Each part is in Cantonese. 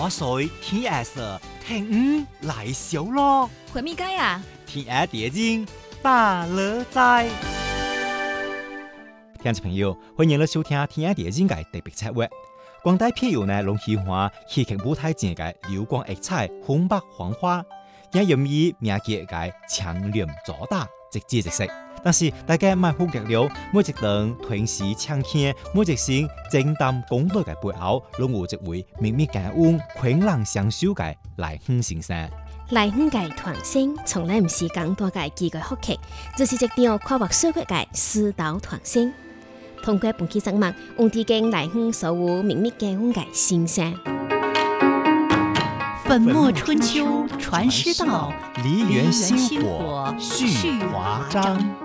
我水天下事，聽來小咯。 回咪街啊？ 天下電影大樂在。聽眾朋友，歡迎嚟收聽天下電影嘅特別策劃。廣大片友呢，攏喜歡戲劇舞台前嘅流光溢彩、紅白黃花，也容易銘記嘅強臉左打，直接直食。但是大家買好劇了，每一段吞噬搶鏡，每一聲正當公道嘅背後，攏有一位秘密感恩、昆人相守嘅來亨先生。 來亨嘅團聲從來唔是講大嘅幾個福劇，就是一條跨越社會嘅師道團聲。通過本期節目，用啲經來亨所有秘密感恩嘅先生。 粉墨春秋傳師道， 梨園星火續華章。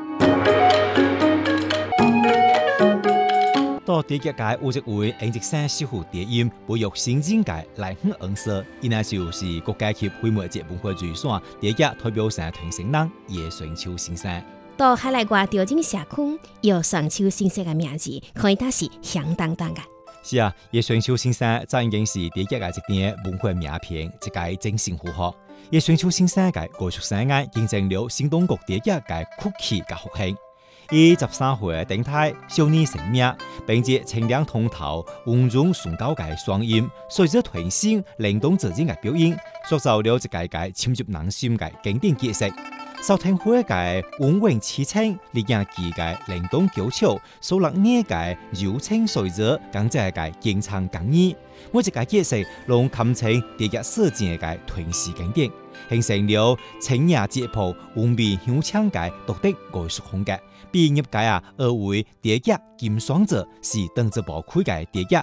到第一屆有一位演職生守護電影培育新進嘅來亨恩師，伊那就是國家級非物質文化遺產第一代表性傳承人葉順秋先生。 到海內外調整社區，葉順秋先生嘅名字可以打是響當當嘅。 是啊，葉順秋先生早已經是第一屆一段文化名片，一屆真心符合。葉順秋先生嘅藝術生涯見證了新中國第一屆曲奇嘅復興。以13歲登台，少年成名，並且清亮通透、溫潤崇高嘅雙音，隨着團聲靈動自然嘅表演，塑造了一屆屆深入人心嘅經典角色。收聽會嘅溫婉淒清，力量技嘅靈動嬌俏，收錄呢嘅柔情隨着，更加嘅經常感意。每一個角色攏堪稱第一世紀嘅傳世經典，形成了清雅節譜、溫美響腔嘅獨特藝術風格。比業界而為第一金雙者是當之無愧嘅第一